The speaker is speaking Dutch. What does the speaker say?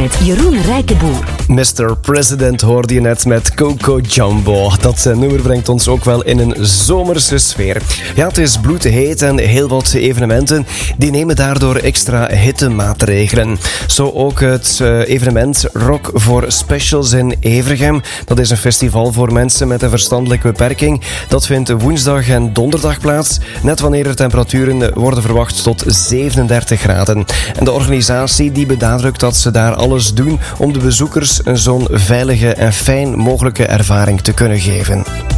met Jeroen Rijkenboer. Mr. President hoorde je net met Coco Jumbo. Dat nummer brengt ons ook wel in een zomerse sfeer. Ja, het is bloedheet en heel wat evenementen die nemen daardoor extra hittemaatregelen. Zo ook het evenement Rock for Specials in Evergem. Dat is een festival voor mensen met een verstandelijke beperking. Dat vindt woensdag en donderdag plaats, net wanneer er temperaturen worden verwacht tot 37 graden. En de organisatie die benadrukt dat ze daar alles doen om de bezoekers een zo'n veilige en fijn mogelijke ervaring te kunnen geven.